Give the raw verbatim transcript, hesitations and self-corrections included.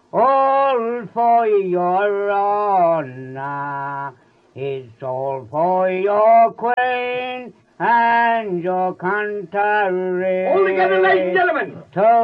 all for your honor. It's all for your queen and your country. All together, ladies and gentlemen. To